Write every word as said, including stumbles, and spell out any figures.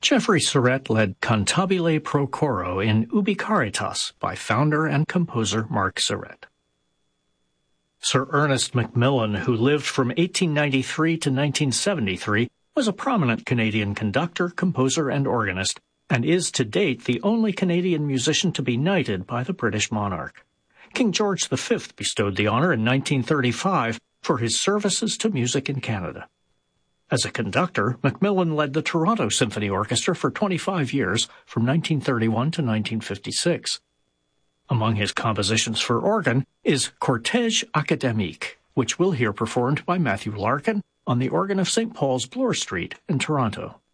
Geoffrey Surrett led Cantabile Pro Coro in Ubi Caritas by founder and composer Mark Surrett. Sir Ernest Macmillan, who lived from eighteen ninety-three to nineteen seventy-three, was a prominent Canadian conductor, composer, and organist, and is to date the only Canadian musician to be knighted by the British monarch. King George the Fifth bestowed the honor in nineteen thirty-five for his services to music in Canada. As a conductor, Macmillan led the Toronto Symphony Orchestra for twenty-five years, from nineteen thirty-one to nineteen fifty-six. Among his compositions for organ is Cortège Académique, which we'll hear performed by Matthew Larkin on the organ of Saint Paul's Bloor Street in Toronto.